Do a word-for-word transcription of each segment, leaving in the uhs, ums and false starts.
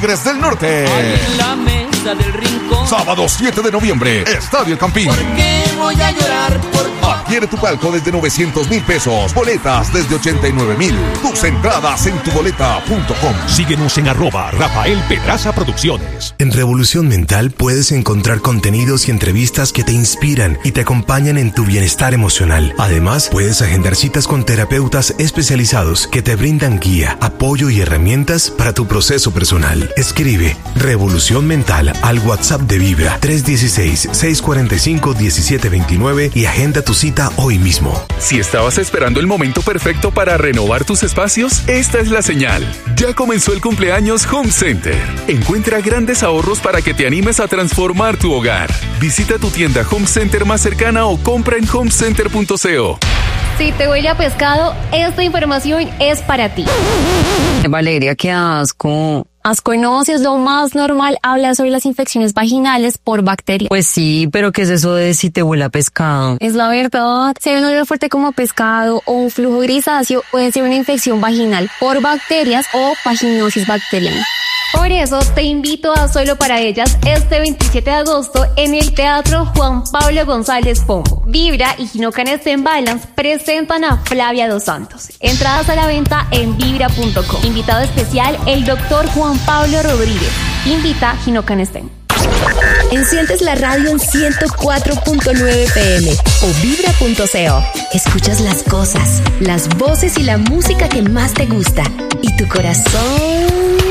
Tigres del Norte. En la mesa del rincón. Sábado siete de noviembre, Estadio El Campín. ¿Por qué voy a llorar? Por... Adquiere tu palco desde novecientos mil pesos. Boletas desde ochenta y nueve mil. Tus entradas en tu boleta punto com. Síguenos en arroba Rafael Pedraza Producciones. En Revolución Mental puedes encontrar contenidos y entrevistas que te inspiran y te acompañan en tu bienestar emocional. Además, puedes agendar citas con terapeutas especializados que te brindan guía, apoyo y herramientas para tu proceso personal. Escribe Revolución Mental al WhatsApp de Vibra tres uno seis, seis cuatro cinco, uno siete dos nueve y agenda tu cita hoy mismo. Si estabas esperando el momento perfecto para renovar tus espacios, esta es la señal. Ya comenzó el cumpleaños Home Center. Encuentra grandes ahorros para que te animes a transformar tu hogar. Visita tu tienda Home Center más cercana o compra en home center punto co. Si te huele a pescado, esta información es para ti. Valeria, qué asco. Asconosis es lo más normal hablar sobre las infecciones vaginales por bacterias. Pues sí, pero ¿qué es eso de si te huele a pescado? Es la verdad. Si hay un olor fuerte como pescado o un flujo grisáceo, puede ser una infección vaginal por bacterias o vaginosis bacteriana. Por eso te invito a Solo para Ellas este veintisiete de agosto en el Teatro Juan Pablo González Pombo. Vibra y Hinocan Sten Balance presentan a Flavia Dos Santos. Entradas a la venta en vibra punto com. Invitado especial, el doctor Juan Pablo Rodríguez. Invita Hinocan Sten. Enciendes la radio en ciento cuatro punto nueve P M o vibra punto co. Escuchas las cosas, las voces y la música que más te gusta. Y tu corazón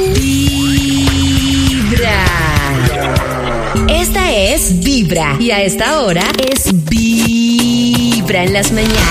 vibra. Esta es Vibra. Y a esta hora es Vibra en las mañanas.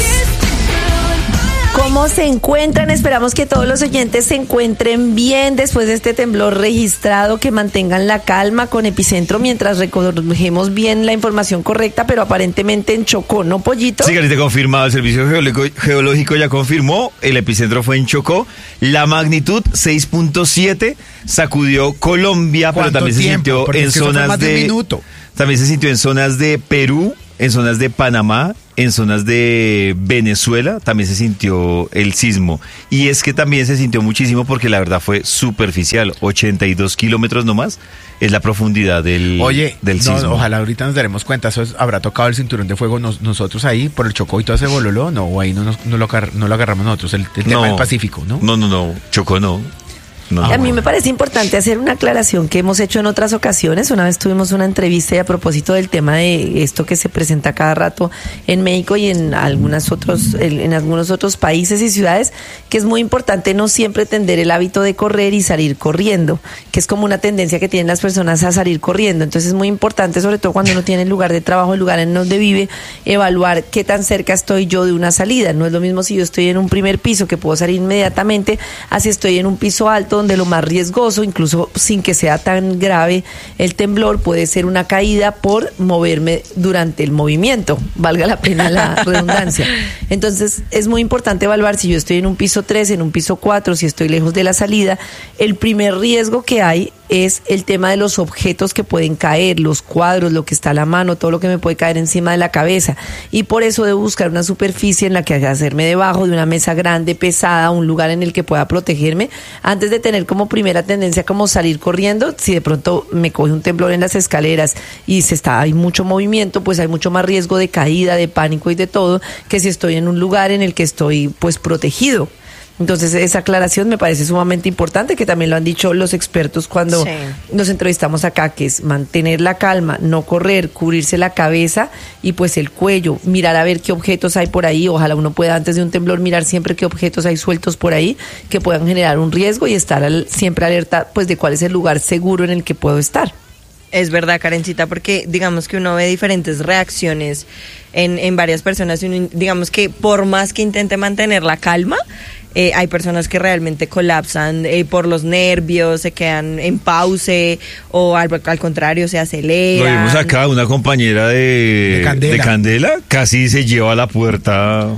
¿Cómo se encuentran? Esperamos que todos los oyentes se encuentren bien después de este temblor registrado, que mantengan la calma con epicentro mientras recogemos bien la información correcta, pero aparentemente en Chocó, ¿no, Pollito? Sí, Carita, confirmado. El Servicio Geológico, Geológico ya confirmó, el epicentro fue en Chocó. La magnitud seis punto siete sacudió Colombia, pero también se sintió en zonas de... También se sintió en zonas de Perú, en zonas de Panamá, en zonas de Venezuela también se sintió el sismo. Y es que también se sintió muchísimo porque la verdad fue superficial. ochenta y dos kilómetros nomás es la profundidad del, Oye, del no, sismo. Ojalá ahorita nos daremos cuenta. ¿Eso es, habrá tocado el cinturón de fuego nos, nosotros ahí por el Chocó y todo ese bololó? No, o ahí no, nos, no, lo, no lo agarramos nosotros, el, el tema no, del Pacífico, ¿no? No, no, no, Chocó no. No, a mí no. me parece importante hacer una aclaración que hemos hecho en otras ocasiones. Una vez tuvimos una entrevista y a propósito del tema de esto que se presenta cada rato en México y en algunas otros, en algunos otros países y ciudades, que es muy importante no siempre tender el hábito de correr y salir corriendo, que es como una tendencia que tienen las personas a salir corriendo. Entonces es muy importante, sobre todo cuando uno tiene el lugar de trabajo, el lugar en donde vive, evaluar qué tan cerca estoy yo de una salida. No es lo mismo si yo estoy en un primer piso, que puedo salir inmediatamente, así estoy en un piso alto, donde lo más riesgoso, incluso sin que sea tan grave el temblor, puede ser una caída por moverme durante el movimiento, valga la pena la redundancia. Entonces es muy importante evaluar si yo estoy en un piso tres, en un piso cuatro, si estoy lejos de la salida. El primer riesgo que hay es el tema de los objetos que pueden caer, los cuadros, lo que está a la mano, todo lo que me puede caer encima de la cabeza, y por eso debo buscar una superficie en la que hacerme debajo de una mesa grande, pesada, un lugar en el que pueda protegerme, antes de tener como primera tendencia como salir corriendo. Si de pronto me coge un temblor en las escaleras y se está, hay mucho movimiento, pues hay mucho más riesgo de caída, de pánico y de todo, que si estoy en un lugar en el que estoy pues protegido. Entonces esa aclaración me parece sumamente importante, que también lo han dicho los expertos cuando sí. nos entrevistamos acá, que es mantener la calma, no correr, cubrirse la cabeza y pues el cuello, mirar a ver qué objetos hay por ahí. Ojalá uno pueda antes de un temblor mirar siempre qué objetos hay sueltos por ahí que puedan generar un riesgo y estar al, siempre alerta pues de cuál es el lugar seguro en el que puedo estar. Es verdad, Karencita, porque digamos que uno ve diferentes reacciones en, en varias personas y uno, digamos que por más que intente mantener la calma, Eh, hay personas que realmente colapsan eh, por los nervios, se quedan en pause o al, al contrario se aceleran. Lo vimos acá, una compañera de, de, Candela. de Candela casi se lleva a la puerta.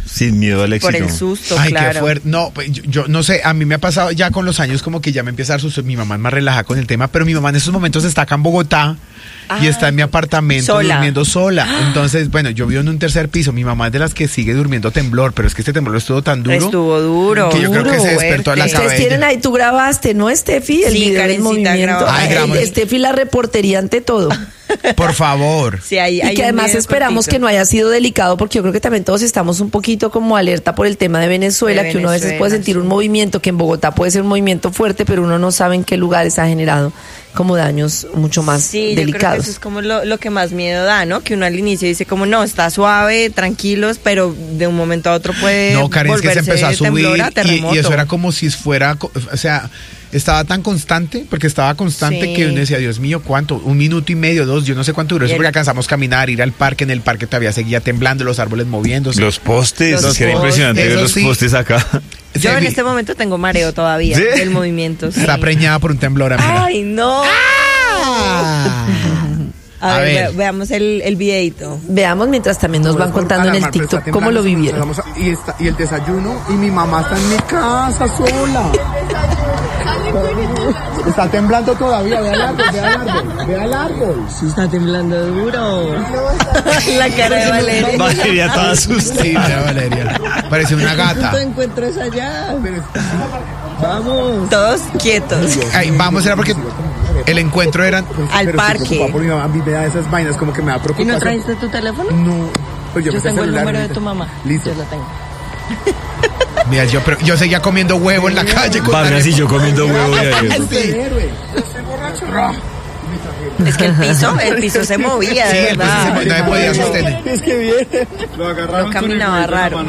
sin miedo al éxito. Por el susto, Ay, claro. qué fuerte. No, pues, yo, yo no sé, a mí me ha pasado ya con los años como que ya me empieza a dar susto. Mi mamá es más relajada con el tema, pero mi mamá en estos momentos está acá en Bogotá y está en mi apartamento sola. durmiendo sola. Entonces, bueno, yo vivo en un tercer piso. Mi mamá es de las que sigue durmiendo temblor, pero es que este temblor estuvo tan duro. Estuvo duro. Que yo creo que se despertó a la Ustedes cabeza. tienen ahí, tú grabaste, ¿no, Steffi? El Sí, video del Karencita movimiento. grabó. Ay, Ay, grabamos. Steffi, la reportería ante todo. Por favor. Sí, hay, Y hay que un además video esperamos cortito. que no haya sido delicado, porque yo creo que también todos estamos un poquito como alerta por el tema de Venezuela, De que uno a veces Venezuela, puede sentir un movimiento que en Bogotá puede ser un movimiento fuerte, pero uno no sabe en qué lugares ha generado como daños mucho más Sí, yo creo que delicados. eso es como lo, lo que más miedo da, ¿no? Que uno al inicio dice como, no, está suave, tranquilos, pero de un momento a otro puede No, Karen, es que se volverse empezó a subir temblor a y, terremoto. y eso era como si fuera, co- o sea, estaba tan constante, porque estaba constante Sí. que uno decía, Dios mío, ¿cuánto? Un minuto y medio, dos, yo no sé cuánto duró eso, Y el- porque alcanzamos a caminar, ir al parque, en el parque todavía seguía temblando, los árboles moviéndose. Los postes, Los es que era postes. impresionante ver Eso los sí. postes acá. Yo Se en vi- este momento tengo mareo todavía ¿Sí? del movimiento. sí. Está preñada por un temblor, amiga. ¡Ay, no! Ah. A, A ver, ver. ve- veamos el, el videito. Veamos mientras también nos van contando en el TikTok cómo lo vivieron. Y, está, y el desayuno, y mi mamá está en mi casa sola. Está temblando todavía, ve al árbol, ve al árbol, ve al árbol. Sí, está temblando duro. La cara de Valeria. Valeria toda Sí, asustada. mira, Valeria. Parece una gata. encuentro es allá. Vamos. Todos quietos. Ay, vamos, era porque el encuentro era... Al Pero estoy parque. preocupado por mi mamá, a mí me da esas vainas como que me da ¿Y preocupación. no trajiste tu teléfono? No, pues yo, Yo presté tengo el celular, número de ahorita. tu mamá. Listo. Yo lo tengo. Mira, yo, pero yo seguía comiendo huevo en la calle. Con Vargas y yo comiendo huevo y ahí. Sí. Es que el piso, el piso se movía, de Sí, el piso verdad. se movía, no me podía sostener. Es que viene. Lo agarraron. No caminaba raro.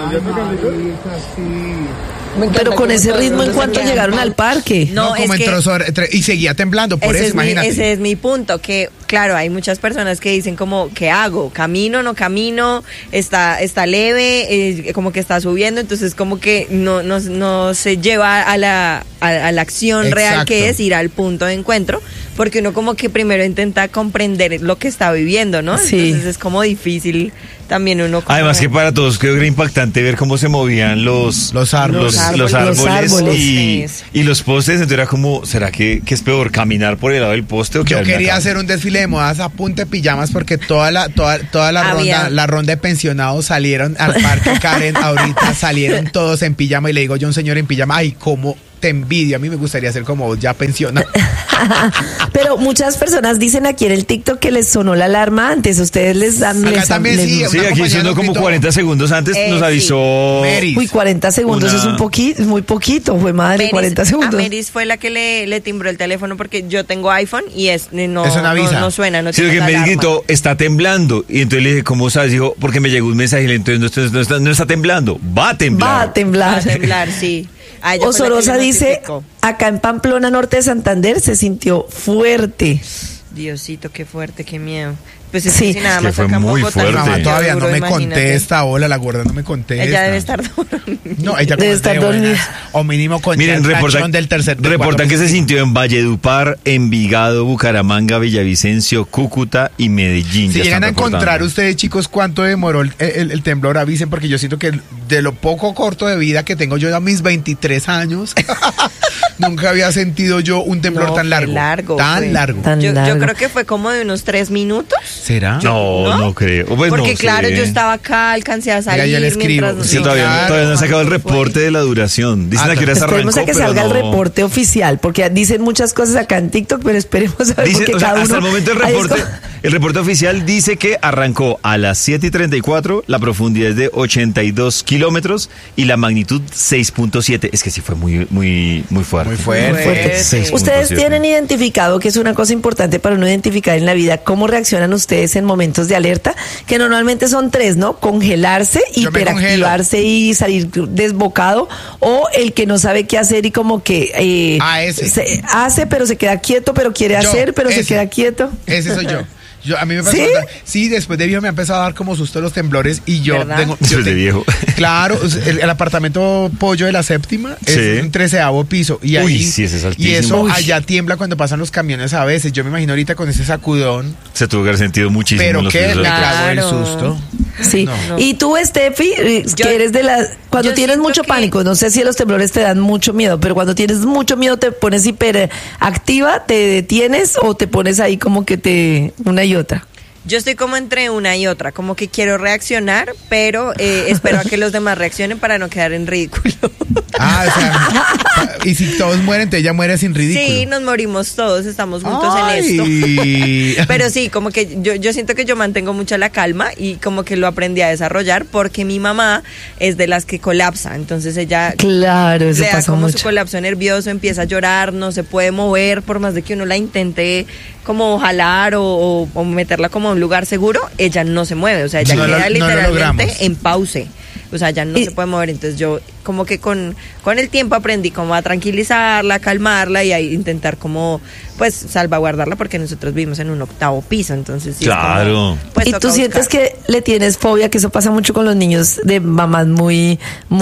Pero con ese ritmo, ¿en cuánto llegaron al parque? No, No, es como que- entró sobre- tre- y seguía temblando, por ese, eso, es mi, imagínate. ese es mi punto, que claro, hay muchas personas que dicen como, ¿qué hago? ¿Camino, no camino? ¿Está, está leve? Eh, como que está subiendo, entonces como que no, no, no se lleva a la, a, a la acción real Exacto. que es ir al punto de encuentro, porque uno como que primero intenta comprender lo que está viviendo, ¿no? Sí. Entonces es como difícil también uno como- Además que para todos creo que era impactante ver cómo se movían los, Los árboles. los, Los los árboles. árboles, Los árboles. y, Sí. y los postes. Entonces era como, ¿será que, que es peor caminar por el lado del poste o Yo quedarme quería acá? hacer un desfile de modas a punta de pijamas porque toda la toda, toda la Había. ronda la ronda de pensionados salieron al parque Karen ahorita salieron todos en pijama y le digo yo a un señor en pijama, ay, cómo te envidio, a mí me gustaría ser como vos, ya pensionado. Pero muchas personas dicen aquí en el TikTok que les sonó la alarma antes. Ustedes les dan. Acá les- también les- sí, Sí, una aquí compañera sonó nos como gritó. cuarenta segundos antes, Eh, nos sí. avisó. Mary. Uy, cuarenta segundos Una- es un poquito, muy poquito, fue madre, Meris- cuarenta A segundos. Meris fue la que le, le timbró el teléfono porque yo tengo iPhone y es no, Eso no avisa. no, no suena, no Sí, lo tiene que me alarma. gritó, está temblando. Y entonces le dije, ¿cómo sabes? Dijo, porque me llegó un mensaje y le entonces no, está- no está, no está temblando, va a temblar. Va a temblar. Va a temblar, sí. A ella fue la que Osorosa le dice, notificó. acá en Pamplona, norte de Santander, se sintió fuerte. Diosito, qué fuerte, qué miedo. Pues es Sí. que si nada Es que más fue acá en muy Bogotá, fuerte. Mi mamá Sí. todavía no duro, me imagínate. contesta, hola, la gorda no me contesta. Ella debe estar duro. No, ella Debe como estar de buenas, dormida. o mínimo con Miren, el reportan, tachón del tercer del reportan cuarto que se piso. sintió en Valledupar, Envigado, Bucaramanga, Villavicencio, Cúcuta y Medellín. Si Ya llegan a están encontrar reportando. ustedes, chicos, cuánto demoró el, el- el temblor, avisen, porque yo siento que de lo poco corto de vida que tengo yo a mis veintitrés años, nunca había sentido yo un temblor No, tan fue largo. largo, tan fue. largo. Tan Yo, yo largo. creo que fue como de unos tres minutos. ¿Será? No, no, ¿No? creo. Pues Porque no claro, sé. yo estaba acá, alcancé a Mira, salir yo le escribo. mientras... Sí, Sí, todavía, claro. todavía no han sacado el ¿Cuánto fue? reporte de la duración. Dicen Ah, a que hora se Esperemos arrancó, a que pero salga el no. reporte oficial, porque dicen muchas cosas acá en TikTok, pero esperemos a ver, Dice, porque o sea, cada hasta uno... el momento el Ahí es reporte, como- el reporte oficial dice que arrancó a las siete y treinta y cuatro, la profundidad es de ochenta y dos kilómetros y la magnitud seis punto siete. Es que sí fue muy, muy, muy fuerte. Muy fuerte. fuerte. seis punto Ustedes siete. tienen identificado, que es una cosa importante para uno identificar en la vida, cómo reaccionan ustedes en momentos de alerta, que normalmente son tres, ¿no? Congelarse, Yo me hiperactivarse y salir desbocado, o el que no sabe qué hacer y como que eh, Ah, ese. se hace, pero se queda quieto, pero quiere Yo, hacer, pero se ese. queda quieto. Ese soy yo. Yo, a mí me pasó, ¿Sí? ¿Sí? después de viejo me ha empezado a dar como susto los temblores y yo ¿Verdad? tengo... yo Después de te- viejo. Claro, el, el apartamento pollo de la séptima Sí. es un treceavo piso y Uy, ahí, sí, ese es y altísimo. eso Uy. allá tiembla cuando pasan los camiones a veces. Yo me imagino ahorita con ese sacudón, Se tuvo que haber sentido muchísimo pero en los que pisos. me clavó el Claro. susto. Sí. No. Y tú, Steffi, yo, que eres de las... Cuando tienes mucho que... pánico, no sé si los temblores te dan mucho miedo, pero cuando tienes mucho miedo te pones hiperactiva, te detienes o te pones ahí como que te... una y otra. Yo estoy como entre una y otra, como que quiero reaccionar, pero eh, espero a que los demás reaccionen para no quedar en ridículo. Ah, o sea, y si todos mueren, entonces ella muere sin ridículo. Sí, nos morimos todos, estamos juntos Ay. en esto. Pero sí, como que yo, yo siento que yo mantengo mucho la calma y como que lo aprendí a desarrollar porque mi mamá es de las que colapsa, entonces ella claro, eso le da pasa como mucho. su colapso nervioso, empieza a llorar, no se puede mover por más de que uno la intente como jalar o, o, o meterla como a un lugar seguro, ella no se mueve, o sea, ella no queda lo, literalmente no en pause. O sea, ya no y, se puede mover, entonces yo como que con, con el tiempo aprendí como a tranquilizarla, a calmarla y a intentar como, pues, salvaguardarla porque nosotros vivimos en un octavo piso, entonces sí claro. Es como, pues, y tú sientes buscar. Que le tienes fobia, que eso pasa mucho con los niños de mamás muy,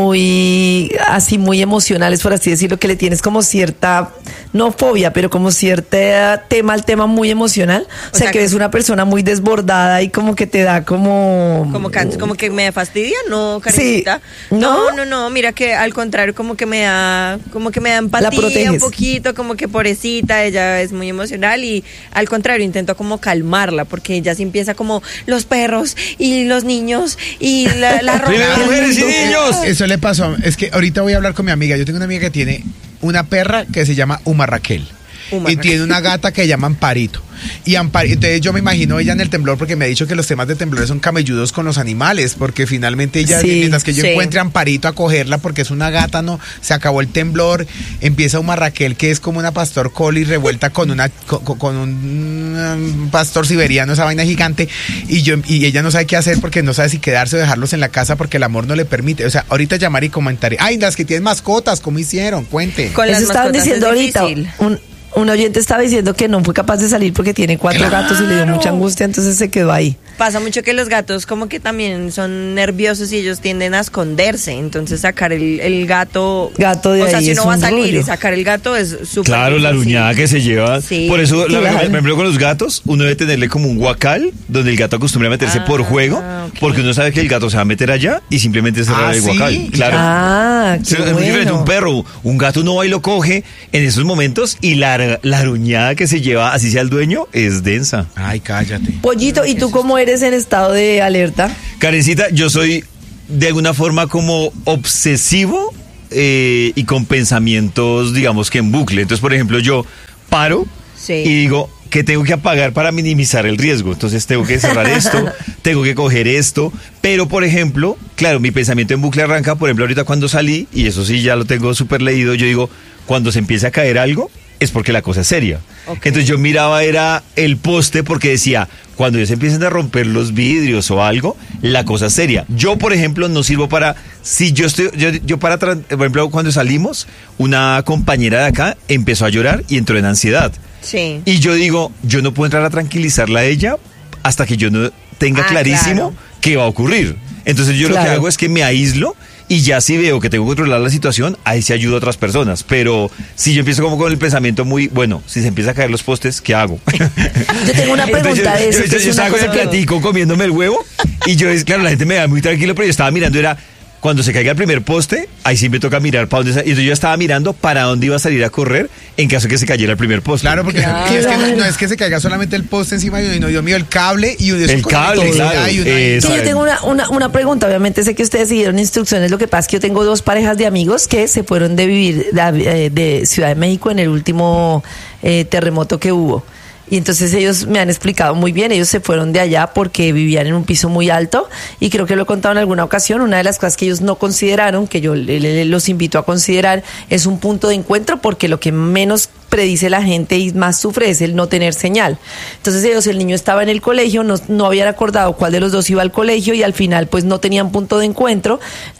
muy, así muy emocionales, por así decirlo, que le tienes como cierta, no fobia, pero como cierta tema al tema muy emocional, o, o sea, sea que, que ves una persona muy desbordada y como que te da como... Como, can, como que me fastidia, ¿no, Karencita? Sí. No, no, no, mira que al contrario como que me da, como que me da empatía un poquito, como que pobrecita, ella es muy emocional y al contrario intento como calmarla porque ella sí empieza como los perros y los niños y la, la ropa. mujeres y niños. Eso le pasó, es que ahorita voy a hablar con mi amiga, yo tengo una amiga que tiene una perra que se llama Uma Raquel. Uma y Raquel. Tiene una gata que llama Amparito. Y Ampar, entonces yo me imagino ella en el temblor porque me ha dicho que los temas de temblores son camelludos con los animales, porque finalmente ella, sí, mientras que yo sí. encuentre a Amparito a cogerla porque es una gata, no, se acabó el temblor, empieza Uma Raquel que es como una pastor collie revuelta con una con, con un, un pastor siberiano, esa vaina gigante, y yo y ella no sabe qué hacer porque no sabe si quedarse o dejarlos en la casa porque el amor no le permite. O sea, ahorita llamar y comentar, ay, las que tienen mascotas, ¿cómo hicieron? Cuente. Con las estaban diciendo ahorita un Un oyente estaba diciendo que no fue capaz de salir porque tiene cuatro claro. gatos y le dio mucha angustia, entonces se quedó ahí. Pasa mucho que los gatos como que también son nerviosos y ellos tienden a esconderse, entonces sacar el, el gato... Gato de o sea, ahí si uno es va a un salir rollo. Y sacar el gato es súper Claro, difícil. La aruñada que se lleva. Sí. Por eso, claro. la, por ejemplo, con los gatos, uno debe tenerle como un guacal donde el gato acostumbra a meterse ah, por juego, okay. porque uno sabe que el gato se va a meter allá y simplemente cerrar ah, el ¿sí? guacal. Claro. Ah, qué es bueno. muy diferente un perro. Un gato no va y lo coge en esos momentos y la, la aruñada que se lleva, así sea el dueño, es densa. Ay, cállate. Pollito, ¿y tú cómo eres en estado de alerta? Karencita, yo soy de alguna forma como obsesivo eh, y con pensamientos, digamos que en bucle. Entonces, por ejemplo, yo paro sí. y digo que tengo que apagar para minimizar el riesgo. Entonces tengo que cerrar esto, tengo que coger esto. Pero, por ejemplo, claro, mi pensamiento en bucle arranca, por ejemplo, ahorita cuando salí, y eso sí ya lo tengo súper leído, yo digo, cuando se empieza a caer algo, es porque la cosa es seria. Okay. Entonces yo miraba era el poste porque decía, cuando ya se empiezan a romper los vidrios o algo, la cosa es seria. Yo, por ejemplo, no sirvo para, si yo estoy, yo, yo para, por ejemplo, cuando salimos, una compañera de acá empezó a llorar y entró en ansiedad. Sí. Y yo digo, yo no puedo entrar a tranquilizarla a ella hasta que yo no tenga ah, clarísimo claro. qué va a ocurrir. Entonces yo claro. lo que hago es que me aíslo. Y ya si veo que tengo que controlar la situación, ahí sí ayudo a otras personas. Pero si yo empiezo como con el pensamiento muy, bueno, si se empieza a caer los postes, ¿qué hago? Yo tengo una pregunta de eso. Yo, yo, yo estaba con el platico comiéndome el huevo y yo, claro, la gente me da muy tranquilo, pero yo estaba mirando, era... Cuando se caiga el primer poste, ahí sí me toca mirar para dónde está. Y entonces yo estaba mirando para dónde iba a salir a correr en caso de que se cayera el primer poste. Claro, porque claro. Es que no, no es que se caiga solamente el poste encima y no, Dios mío, el cable y eso el cable, claro. Y eh, yo tengo una, una, una pregunta, obviamente sé que ustedes siguieron instrucciones, lo que pasa es que yo tengo dos parejas de amigos que se fueron de vivir de, de Ciudad de México en el último eh, terremoto que hubo. Y entonces ellos me han explicado muy bien, ellos se fueron de allá porque vivían en un piso muy alto y creo que lo he contado en alguna ocasión, una de las cosas que ellos no consideraron, que yo le, le, los invito a considerar, es un punto de encuentro porque lo que menos predice la gente y más sufre es el no tener señal. Entonces ellos, el niño estaba en el colegio, no, no habían acordado cuál de los dos iba al colegio y al final pues no tenían punto de encuentro.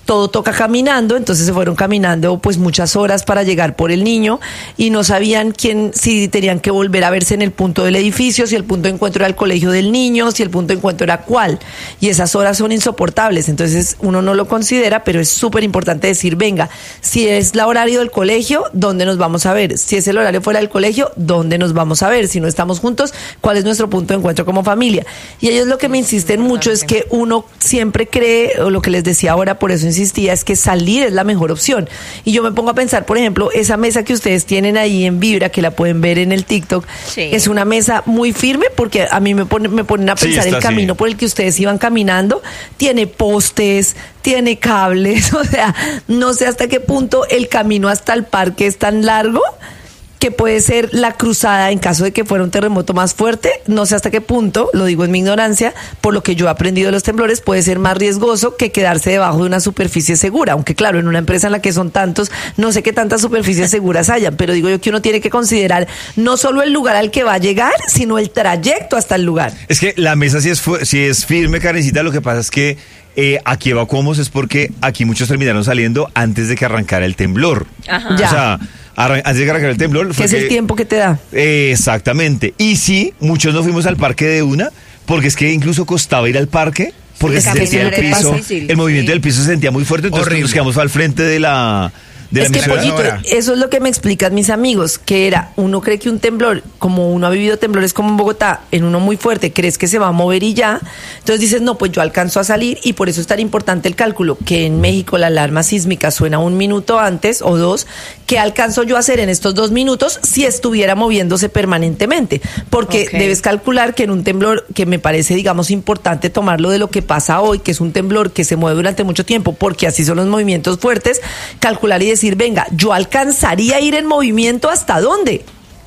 todo toca caminando, entonces se fueron caminando pues muchas horas para llegar por el niño y no sabían quién, si tenían que volver a verse en el punto del edificio, si el punto de encuentro era el colegio del niño, si el punto de encuentro era cuál, y esas horas son insoportables, entonces uno no lo considera, pero es súper importante decir, venga, si es el horario del colegio, ¿dónde nos vamos a ver? Si es el horario fuera del colegio, ¿dónde nos vamos a ver? Si no estamos juntos, ¿cuál es nuestro punto de encuentro como familia? Y ellos lo que me insisten mucho es que uno siempre cree, o lo que les decía ahora, por eso insistía, es que salir es la mejor opción. Y yo me pongo a pensar, por ejemplo, esa mesa que ustedes tienen ahí en Vibra, que la pueden ver en el TikTok, sí. es una mesa muy firme, porque a mí me, pone, me ponen a pensar sí, el camino así. Por el que ustedes iban caminando, tiene postes, tiene cables, o sea, no sé hasta qué punto el camino hasta el parque es tan largo que puede ser la cruzada en caso de que fuera un terremoto más fuerte. No sé hasta qué punto, lo digo en mi ignorancia, por lo que yo he aprendido de los temblores, puede ser más riesgoso que quedarse debajo de una superficie segura, aunque claro, en una empresa en la que son tantos, no sé qué tantas superficies seguras hayan, pero digo yo que uno tiene que considerar no solo el lugar al que va a llegar, sino el trayecto hasta el lugar. Es que la mesa sí es, sí es firme, Karencita, lo que pasa es que Eh, aquí evacuamos es porque aquí muchos terminaron saliendo antes de que arrancara el temblor. Ajá. O sea, arran- antes de que arrancara el temblor. ¿Qué es el tiempo que te da? Eh, exactamente. Y sí, muchos nos fuimos al parque de una, porque es que incluso costaba ir al parque, porque se sentía el piso, el movimiento sí. del piso se sentía muy fuerte, entonces Horrible. Nos quedamos al frente de la... De es que, Pollito, eso es lo que me explican mis amigos, que era, uno cree que un temblor, como uno ha vivido temblores como en Bogotá, en uno muy fuerte, crees que se va a mover y ya, entonces dices, no, pues yo alcanzo a salir, y por eso es tan importante el cálculo, que en México la alarma sísmica suena un minuto antes o dos, ¿qué alcanzo yo a hacer en estos dos minutos si estuviera moviéndose permanentemente? Porque okay. debes calcular que en un temblor, que me parece, digamos, importante tomarlo de lo que pasa hoy, que es un temblor que se mueve durante mucho tiempo, porque así son los movimientos fuertes, calcular y decir, venga, yo alcanzaría a ir en movimiento ¿hasta dónde?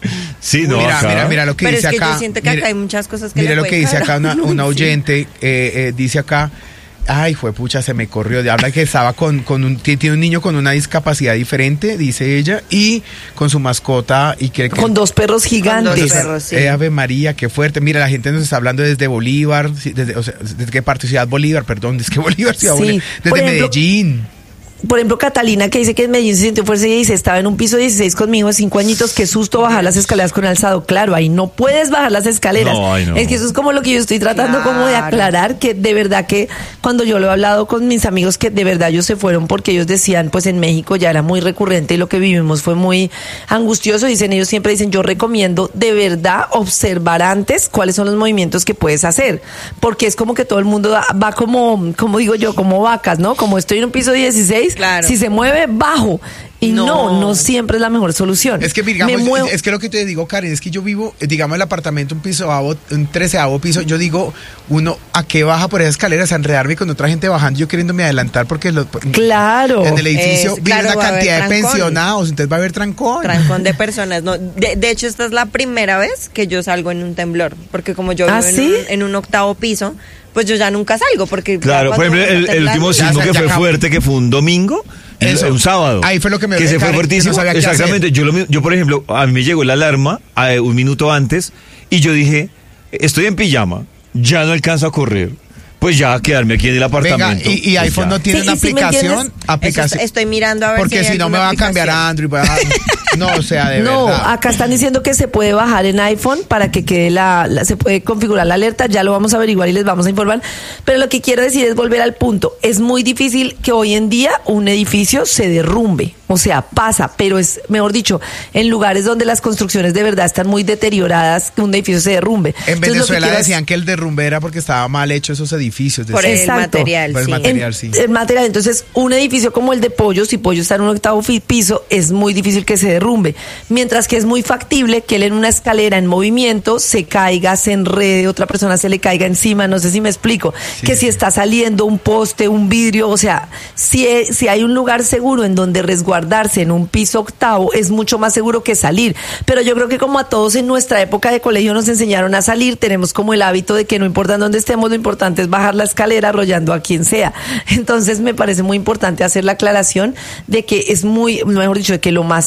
Sí, no, mira, acá. mira, mira lo que Pero dice es que acá. yo siento que mira, acá hay muchas cosas que mira le lo que dice acá una, uno, una sí. oyente, eh, eh, dice acá, ay, fue pucha, se me corrió. Habla que estaba con, con un, tiene un niño con una discapacidad diferente, dice ella, y con su mascota y que con dos perros gigantes. Con dos perros, sí. eh, Ave María, qué fuerte. Mira, la gente nos está hablando desde Bolívar, desde, o sea, desde qué parte, Ciudad Bolívar, perdón, desde qué Bolívar, Ciudad sí. Bolívar, desde Por ejemplo, Medellín. Por ejemplo, Catalina, que dice que en Medellín se sintió fuerza y dice, estaba en un piso dieciséis con mi hijo de cinco añitos, qué susto bajar las escaleras con alzado. Claro, ahí no puedes bajar las escaleras. No, no. Es que eso es como lo que yo estoy tratando claro. como de aclarar, que de verdad que cuando yo lo he hablado con mis amigos, que de verdad ellos se fueron porque ellos decían, pues en México ya era muy recurrente y lo que vivimos fue muy angustioso. Dicen, ellos siempre dicen, yo recomiendo de verdad observar antes cuáles son los movimientos que puedes hacer, porque es como que todo el mundo va, va como, como digo yo, como vacas, ¿no? Como estoy en un piso dieciséis, claro. si se mueve bajo, y no. no, no siempre es la mejor solución. Es que, digamos, muevo... es que lo que te digo, Karen, es que yo vivo, digamos, el apartamento, un piso, un treceavo piso, yo digo, uno, ¿a qué baja por esas escaleras? A enredarme con otra gente bajando, yo queriéndome adelantar, porque lo, claro. en el edificio es, vive claro, una cantidad de trancón. pensionados, entonces va a haber trancón. Trancón de personas, no. De, de hecho, esta es la primera vez que yo salgo en un temblor, porque como yo vivo ¿Ah, en, sí? un, en un octavo piso, pues yo ya nunca salgo, porque... Claro, por ejemplo, el, el último sismo que fue fuerte, que fue un domingo, Eso. un sábado. Ahí fue lo que me que se fue fuertísimo. No exactamente. Yo, lo, yo, por ejemplo, a mí me llegó la alarma eh, un minuto antes y yo dije, estoy en pijama, ya no alcanzo a correr. Pues ya quedarme aquí en el apartamento. Venga, y, y pues iPhone ya. no tiene Sí, una y si aplicación. aplicación. Estoy mirando a ver porque si, si no me va a cambiar a Android. A... No, o sea, de no, verdad. acá están diciendo que se puede bajar en iPhone para que quede la, la, se puede configurar la alerta, ya lo vamos a averiguar y les vamos a informar, pero lo que quiero decir es volver al punto, es muy difícil que hoy en día un edificio se derrumbe, o sea, pasa, pero es, mejor dicho, en lugares donde las construcciones de verdad están muy deterioradas, que un edificio se derrumbe. En Entonces, Venezuela que decían es... que el derrumbe era porque estaba mal hecho esos edificios. Por el Exacto. material, Por el sí. material, en, sí. El material, entonces, un edificio como el de Pollo, si Pollo está en un octavo piso, es muy difícil que se derrumbe. Mientras que es muy factible que él en una escalera en movimiento se caiga, se enrede, otra persona se le caiga encima, no sé si me explico. Sí. Que si está saliendo un poste, un vidrio, o sea, si, si hay un lugar seguro en donde resguardarse en un piso octavo, es mucho más seguro que salir. Pero yo creo que como a todos en nuestra época de colegio nos enseñaron a salir, tenemos como el hábito de que no importa en dónde estemos, lo importante es bajar la escalera arrollando a quien sea. Entonces me parece muy importante hacer la aclaración de que es muy, mejor dicho, de que lo más seguro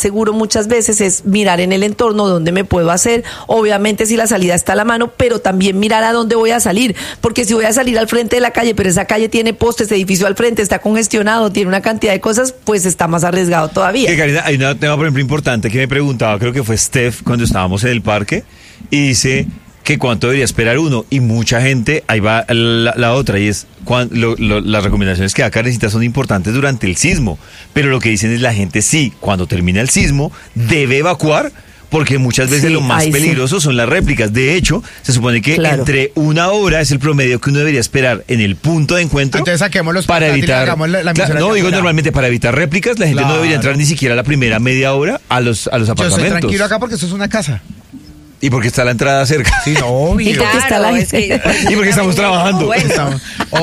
muchas veces es mirar en el entorno dónde me puedo hacer, obviamente si la salida está a la mano, pero también mirar a dónde voy a salir, porque si voy a salir al frente de la calle, pero esa calle tiene postes, edificio al frente, está congestionado, tiene una cantidad de cosas, pues está más arriesgado todavía. Que, Karina, hay un tema, por ejemplo, importante que me preguntaba, creo que fue Steph, cuando estábamos en el parque, y dice que cuánto debería esperar uno, y mucha gente, ahí va la, la otra, y es cuan, lo, lo, las recomendaciones que da Karencita son importantes durante el sismo, pero lo que dicen es la gente sí, cuando termina el sismo, debe evacuar, porque muchas veces sí, lo más peligroso sí. son las réplicas. De hecho, se supone que claro. entre una hora es el promedio que uno debería esperar en el punto de encuentro. Entonces saquemos los para evitar. La, la claro, no, digo normalmente para evitar réplicas, la gente claro. no debería entrar ni siquiera la primera media hora a los, a los apartamentos. Yo estoy tranquilo acá porque eso es una casa. Y porque está la entrada cerca. Sí, no, obvio. Y porque, está la... es que, y porque estamos trabajando. Bueno. Estamos...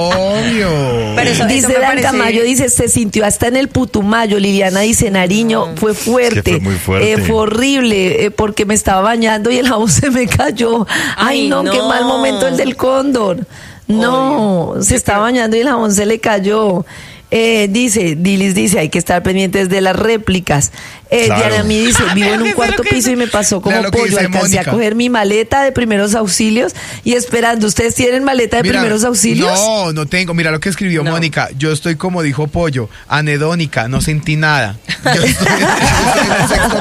Obvio. Pero eso, dice Dan parece... Tamayo, dice, se sintió hasta en el Putumayo. Liliana dice, Nariño, no. fue fuerte. Es que fue muy fuerte. Eh, fue horrible, eh, porque me estaba bañando y el jabón se me cayó. Ay, Ay no, no, qué mal momento el del cóndor. No, obvio. Se estaba bañando y el jabón se le cayó. Eh, dice, Dilis dice, hay que estar pendientes de las réplicas. Eh, claro. Diana mí dice, vivo en un cuarto piso y me pasó como pollo. Alcancé Mónica. a coger mi maleta de primeros auxilios y esperando. ¿Ustedes tienen maleta de Mira, primeros auxilios? No, no tengo. Mira lo que escribió no. Mónica. Yo estoy como dijo Pollo, anedónica, no sentí nada. Yo estoy, yo estoy en el sexto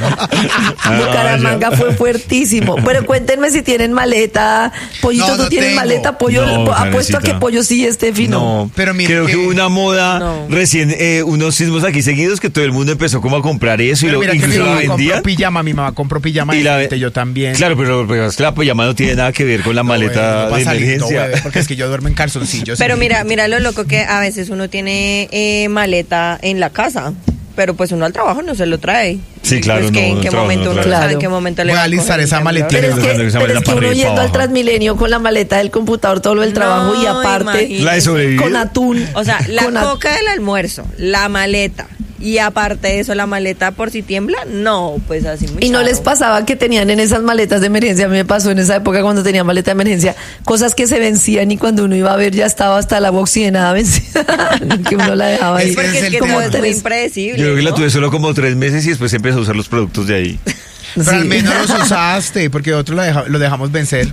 piso. Bucaramanga ah, fue fuertísimo. Pero cuéntenme si tienen maleta. Pollito, no, ¿tú no tienes tengo. maleta? Pollo, no, apuesto a que Pollo sí, Estefi, no. No, pero mira, creo que, que una moda no. recién, eh, unos sismos aquí seguidos que todo el mundo empezó como a comprar eso. Pero y lo, incluso lo vendían. Compró pijama, mi mamá compró pijama y, y la, yo también. Claro, pero, pero es que la pijama no tiene nada que ver con la no, maleta bebé, no de emergencia. No, bebé, porque es que yo duermo en calzoncillos. Pero mira, mira lo loco que a veces uno tiene eh, maleta en la casa. Pero pues uno al trabajo no se lo trae. Sí, claro. Pues no, que en no qué trabajo, momento no uno claro. sabe en qué momento le voy va a alistar esa maleta. Pero es que, pero es que uno yendo al Transmilenio con la maleta del computador, todo lo del no, trabajo y aparte la de sobrevivir. Con atún. O sea, la coca del almuerzo, la maleta. Y aparte de eso, la maleta por si tiembla, no, pues así muy Y no charo. les pasaba que tenían en esas maletas de emergencia, a mí me pasó en esa época cuando tenía maleta de emergencia, cosas que se vencían y cuando uno iba a ver ya estaba hasta el agua oxigenada vencida, que uno la dejaba ahí. Es porque es, es que como es muy impredecible. Yo creo que ¿no? la tuve solo como tres meses y después empecé a usar los productos de ahí. Pero sí. al menos los usaste, porque otros lo, deja, lo dejamos vencer.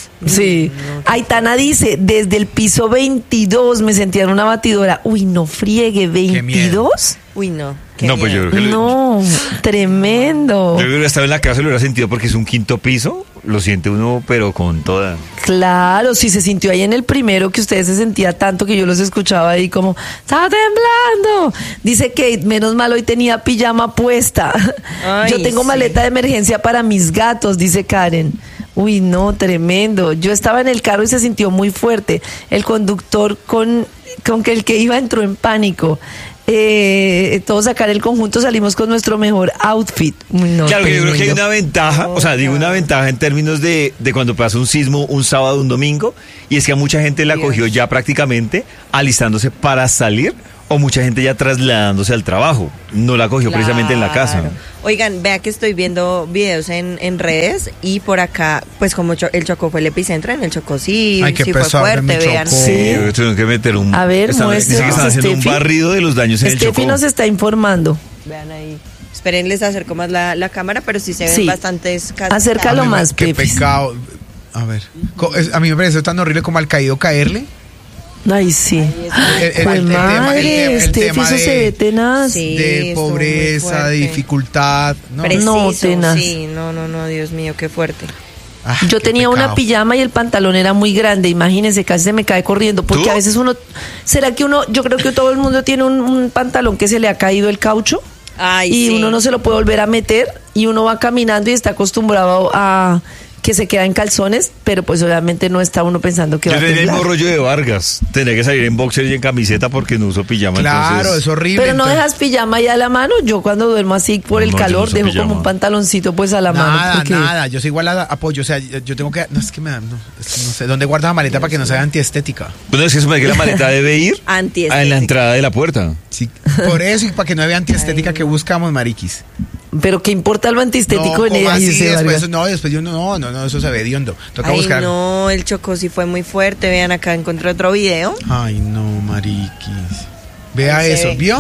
Sí. Aitana dice, desde el piso veintidós me sentía en una batidora. Uy, no friegue, ¿veintidós? Uy, no. No, pues yo creo que No, le... tremendo. Yo hubiera estado en la casa y lo hubiera sentido porque es un quinto piso. Lo siente uno, pero con toda. Claro, si se sintió ahí en el primero, que ustedes se sentía tanto que yo los escuchaba ahí como, ¡estaba temblando! Dice Kate, menos mal hoy tenía pijama puesta. Ay, yo tengo sí. maleta de emergencia para mis gatos, dice Karen. Uy, no, tremendo. Yo estaba en el carro y se sintió muy fuerte. El conductor con, con que el que iba entró en pánico. Eh, todos acá en el conjunto salimos con nuestro mejor outfit. No, claro que yo creo que hay una ventaja, o sea, digo una ventaja en términos de, de cuando pasa un sismo un sábado, un domingo, y es que a mucha gente la cogió ya prácticamente alistándose para salir, o mucha gente ya trasladándose al trabajo, no la cogió claro. precisamente en la casa. Oigan, vea que estoy viendo videos en, en redes y por acá, pues como cho- el Chocó fue el epicentro, en el Chocó sí, Ay, sí fue fuerte, vean. Sí, tuvieron que meter un... A ver, están, dice que están haciendo Steffi, un barrido de los daños en el Chocó. Steffi nos está informando. Vean ahí. Esperen, les acerco más la, la cámara, pero sí se ven sí. bastantes casos. Acércalo más, Qué Pepis. pecado. A ver, a mí me parece tan horrible como al caído caerle. Ay, sí. El, el, pues el, madre, el, el, el tema de, se ve tenaz. Sí, de pobreza, de dificultad. No, Preciso, no tenaz. Sí, no, no, no, Dios mío, qué fuerte. Ah, yo qué tenía pecado. una pijama y el pantalón era muy grande, imagínense, casi se me cae corriendo, porque ¿Tú? a veces uno, ¿será que uno, yo creo que todo el mundo tiene un, un pantalón que se le ha caído el caucho? Ay, y sí. uno no se lo puede volver a meter y uno va caminando y está acostumbrado a que se queda en calzones, pero pues obviamente no está uno pensando que yo va a tenía el temblar. mismo rollo de Vargas, tenía que salir en boxer y en camiseta porque no uso pijama. Claro, entonces... es horrible. Pero no entonces... dejas pijama ahí a la mano. Yo cuando duermo así por No, el no, calor yo no uso dejo pijama. como un pantaloncito pues a la nada, mano. Porque... nada, yo soy igual a apoyo, o sea, yo tengo que, no es que me da, no, es que no sé, ¿dónde guardas la maleta para que no sea antiestética? Bueno, es que se me que la maleta debe ir Antiestética. en la entrada de la puerta. Sí, por eso y para que no vea antiestética. Ay, que buscamos, mariquis. Pero ¿qué importa lo antiestético no, en ella? Así, Dice después, no, después yo no, no, no, eso se ve hediondo. Toca Ay, buscar. no, el Chocó sí fue muy fuerte. Vean, acá encontré otro video. Ay, no, mariquis. Vea Ahí se eso, ve. ¿vio?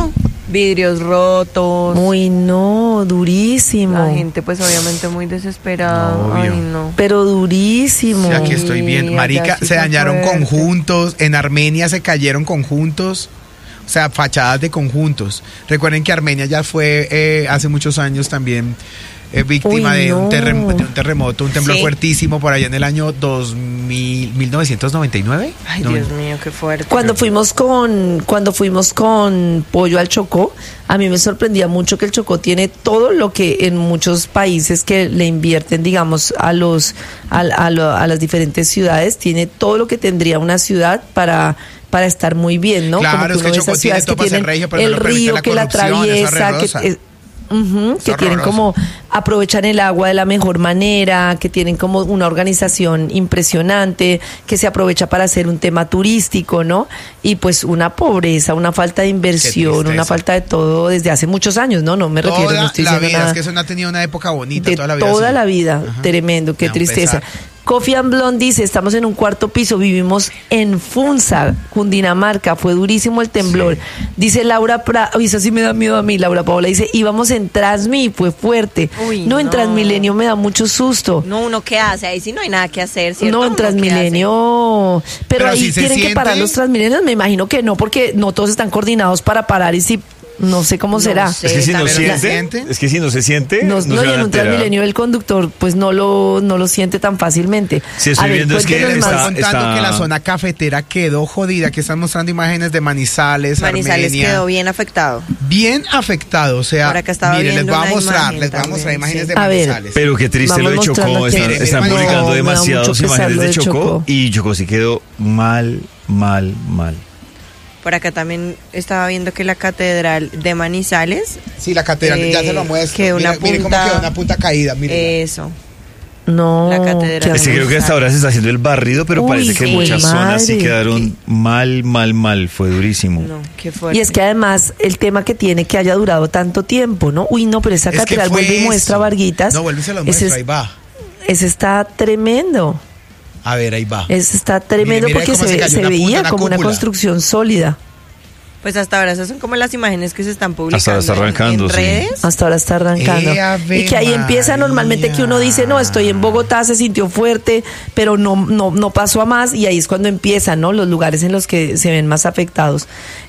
vidrios rotos. Uy, no, durísimo. La gente pues obviamente muy desesperada. No, Ay, obvio. no. Pero durísimo. Sí, aquí estoy bien. Sí, Marica, allá sí se está dañaron fuerte. conjuntos. En Armenia se cayeron conjuntos. O sea, fachadas de conjuntos. Recuerden que Armenia ya fue eh, hace muchos años también eh, víctima Uy, de, un no. terrem- de un terremoto, un temblor Sí. fuertísimo por allá en el año dos mil, mil novecientos noventa y nueve. Ay, No, Dios mío, qué fuerte. Cuando fuimos con cuando fuimos con Pollo al Chocó, a mí me sorprendía mucho que el Chocó tiene todo lo que en muchos países que le invierten, digamos, a los a, a lo- a las diferentes ciudades, tiene todo lo que tendría una ciudad para para estar muy bien, ¿no? Claro, Como que es que uno ve Chocó esas tiene ciudades todo que para ser tienen regio, pero no el lo permite río la que la corrupción, es atraviesa, horrorosa. que eh, ujú, Es que tienen horroroso. como aprovechan el agua de la mejor manera, que tienen como una organización impresionante, que se aprovecha para hacer un tema turístico, ¿no? Y pues una pobreza, una falta de inversión, tristeza. una falta de todo desde hace muchos años, ¿no? No me refiero, Toda no estoy la diciendo vida, nada es que eso no ha tenido una época bonita, de toda la vida. toda sí. la vida. Ajá. Tremendo, qué Me da un tristeza. pesar. Coffee and Blonde dice, estamos en un cuarto piso, vivimos en Funza, Cundinamarca, fue durísimo el temblor. Dice Laura, pra eso sí me da miedo a mí, Laura Paola dice, íbamos en Transmi, fue fuerte. Uy, no, en no. Transmilenio me da mucho susto. No, uno qué hace, ahí sí no hay nada que hacer, ¿cierto? No, en ¿Uno qué Transmilenio. Pero, Pero ahí si se tienen que siente- parar los Transmilenios, me imagino que no, porque no todos están coordinados para parar y si, no sé cómo No será. sé. Es que si no ¿Pero se siente, siente? es que si no se siente, No, no, no, se y van en a un enterar. Transmilenio el conductor pues no lo, no lo siente tan fácilmente. Sí, estoy A ver, viendo es que cuéntenos Les está- estoy más. contando está- que la zona cafetera quedó jodida. Aquí están mostrando imágenes de Manizales, Manizales Armenia. quedó bien afectado. Bien afectado, o sea, Por acá estaba miren, les viendo voy a una mostrar, imagen les voy a mostrar también, imágenes sí. de A ver. Manizales. Pero qué triste Vamos lo de mostrando Chocó. aquí. Están, Miren, están miren, publicando no, me da demasiadas mucho pesar imágenes lo de de Chocó, Chocó. y Chocó sí quedó mal, mal, mal. Por acá también estaba viendo que la catedral de Manizales. Sí, la catedral, eh, ya se lo muestro. que una Miren, miren cómo punta- quedó una punta caída, miren. Eso. No, La catedral. qué Es que creo que hasta ahora se está haciendo el barrido, pero Uy, parece que jue muchas zonas sí madre. quedaron mal, mal, mal. Fue durísimo. No, qué fuerte. Y es que además el tema que tiene que haya durado tanto tiempo, ¿no? Uy, no, pero esa Es que catedral fue vuelve y muestra eso. Varguitas. No, vuelve y se los Ese muestro, es- ahí va. Ese está tremendo. A ver, ahí va. Ese está tremendo Mire, mire porque cómo se, se cayó se una punta, veía una como una cúpula. construcción sólida. Pues hasta ahora esas son como las imágenes que se están publicando Hasta ahora está en- arrancando, en, sí. redes. Hasta ahora está arrancando. ¡Eh, Ave Y que ahí empieza normalmente que uno dice, no, estoy en Bogotá, se sintió fuerte, pero no, no, no pasó a más, y ahí es cuando empiezan, ¿no? Los lugares en los que se ven más afectados.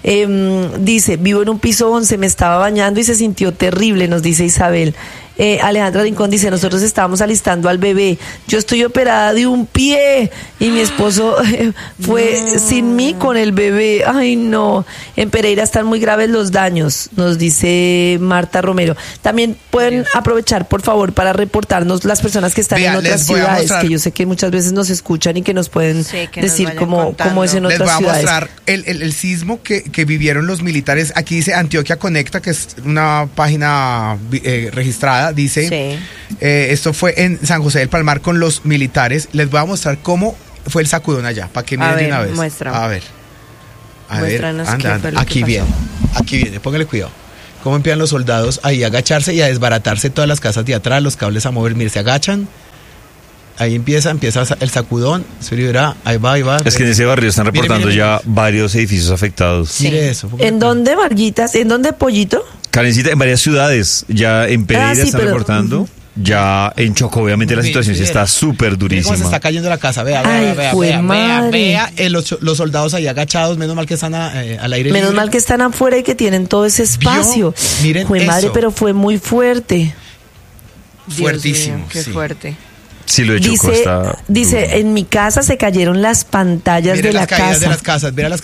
Em, dice, vivo en un piso once, me estaba bañando y se sintió terrible, nos dice Isabel. Eh, Alejandra Rincón dice, nosotros estábamos alistando al bebé, yo estoy operada de un pie y mi esposo eh, fue sin mí con el bebé. Ay, no. En Pereira están muy graves los daños, nos dice Marta Romero. También pueden aprovechar, por favor, para reportarnos las personas que están Vea, en otras les voy a ciudades, mostrar. que yo sé que muchas veces nos escuchan y que nos pueden Sí, que nos decir vayan cómo, contando. cómo es en Les otras voy a ciudades. mostrar el, el, el sismo que, que vivieron los militares. Aquí dice Antioquia Conecta, que es una página eh, registrada. Dice, Sí. eh, esto fue en San José del Palmar con los militares. Les voy a mostrar cómo fue el sacudón allá, para que A miren de ver, una vez. muestra. A ver. A ver, Muéstranos qué anda, fue anda. lo que Aquí pasó. viene, aquí viene, póngale cuidado. Cómo empiezan los soldados ahí a agacharse y a desbaratarse todas las casas de atrás, los cables a mover. Mire, se agachan. Ahí empieza, empieza el sacudón, se libera, ahí va, ahí va. Es que en ese barrio están Mire, reportando mire, ya varios edificios afectados. Mire eso. póngale ¿En cuidado. dónde, Varguitas? ¿En dónde, Pollito? Karencita, en varias ciudades, ya en Pereira Ah, sí, están pero- reportando. Ya en Chocó, obviamente, la Sí, situación sí sí, está mira. súper Mire cómo se durísima. está cayendo la casa, vea, vea, Ay, vea, vea, jue vea, vea, madre. vea, eh, los, los soldados ahí agachados, menos mal que están a- eh, al aire Menos libre. mal que están afuera y que tienen todo ese espacio. Miren Fue madre, eso. pero fue muy fuerte. Dios Fuertísimo, mío, qué sí. fuerte. Sí, lo de Chocó Dice, está. dice, duro. en mi casa se cayeron las pantallas Mire de las la caídas casa. de las casas, mira las